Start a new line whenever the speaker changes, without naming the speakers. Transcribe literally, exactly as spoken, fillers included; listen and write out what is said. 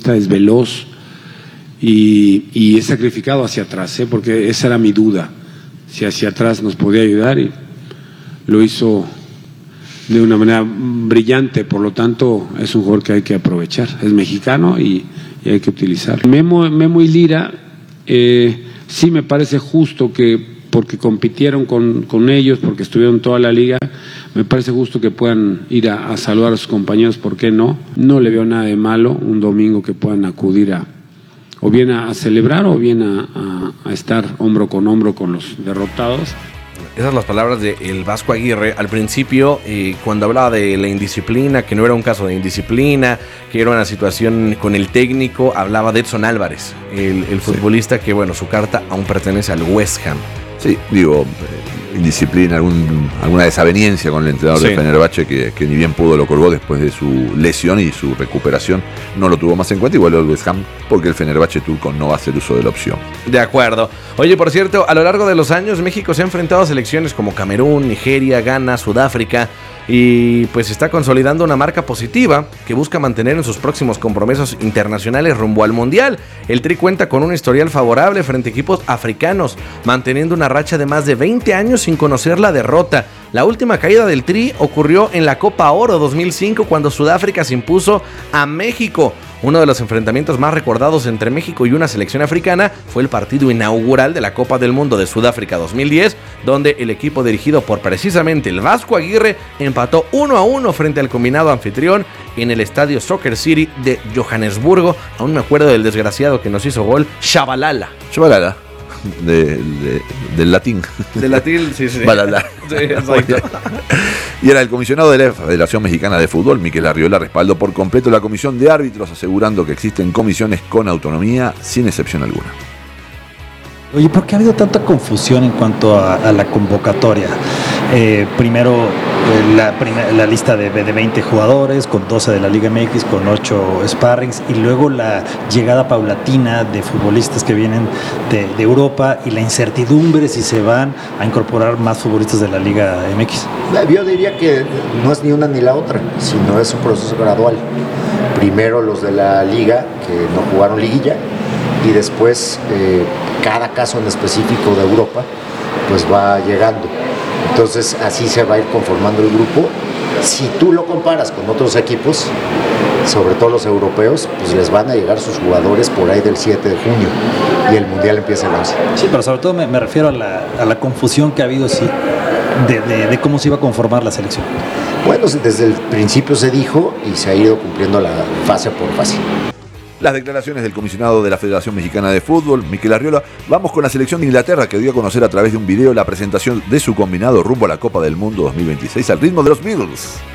futbolista, es veloz y, y es sacrificado hacia atrás, ¿eh? Porque esa era mi duda, si hacia atrás nos podía ayudar, y lo hizo de una manera brillante. Por lo tanto es un jugador que hay que aprovechar, es mexicano y, y hay que utilizarlo. Memo, Memo y Lira, eh, sí me parece justo que porque compitieron con, con ellos, porque estuvieron toda la liga, me parece justo que puedan ir a, a saludar a sus compañeros. ¿Por qué no? No le veo nada de malo un domingo que puedan acudir a, o bien a, a celebrar, o bien a, a, a estar hombro con hombro con los derrotados.
Esas son las palabras de el Vasco Aguirre al principio, eh, cuando hablaba de la indisciplina, que no era un caso de indisciplina, que era una situación con el técnico. Hablaba de Edson Álvarez, el, el futbolista que, bueno, su carta aún pertenece al West Ham.
Sí, digo, eh, indisciplina, algún, alguna desaveniencia con el entrenador sí. de Fenerbahce, que, que ni bien pudo lo colgó después de su lesión y su recuperación, no lo tuvo más en cuenta, igual el West Ham, porque el Fenerbahce turco no va a hacer uso de la opción.
De acuerdo. Oye, por cierto, a lo largo de los años México se ha enfrentado a selecciones como Camerún, Nigeria, Ghana, Sudáfrica, y pues está consolidando una marca positiva que busca mantener en sus próximos compromisos internacionales rumbo al Mundial. El Tri cuenta con un historial favorable frente a equipos africanos, manteniendo una racha de más de veinte años sin conocer la derrota. La última caída del Tri ocurrió en la Copa Oro dos mil cinco, cuando Sudáfrica se impuso a México. Uno de los enfrentamientos más recordados entre México y una selección africana fue el partido inaugural de la Copa del Mundo de Sudáfrica dos mil diez, donde el equipo dirigido por precisamente el Vasco Aguirre empató uno a uno frente al combinado anfitrión en el estadio Soccer City de Johannesburgo. Aún me acuerdo del desgraciado que nos hizo gol, Shabalala.
Shabalala. De, de, del latín.
Del latín, sí, sí.
Balala.
Sí, exacto.
Y era el comisionado de la Federación Mexicana de Fútbol, Miquel Arriola, respaldó por completo la comisión de árbitros, asegurando que existen comisiones con autonomía sin excepción alguna.
Oye, ¿por qué ha habido tanta confusión en cuanto a, a la convocatoria? Eh, primero eh, la, primer, la lista de, de veinte jugadores, con doce de la Liga M X, con ocho sparrings, y luego la llegada paulatina de futbolistas que vienen de, de Europa, y la incertidumbre si se van a incorporar más futbolistas de la Liga M X.
Yo diría que no es ni una ni la otra, sino es un proceso gradual. Primero los de la Liga, que no jugaron liguilla, y después eh, cada caso en específico de Europa pues va llegando. Entonces así se va a ir conformando el grupo. Si tú lo comparas con otros equipos, sobre todo los europeos, pues les van a llegar sus jugadores por ahí del siete de junio, y el Mundial empieza el once.
Sí, pero sobre todo me, me refiero a la, a la confusión que ha habido, sí, de, de, de cómo se iba a conformar la selección.
Bueno, desde el principio se dijo y se ha ido cumpliendo la fase por fase.
Las declaraciones del comisionado de la Federación Mexicana de Fútbol, Miquel Arriola. Vamos con la selección de Inglaterra, que dio a conocer a través de un video la presentación de su combinado rumbo a la Copa del Mundo dos mil veintiséis al ritmo de los Beatles.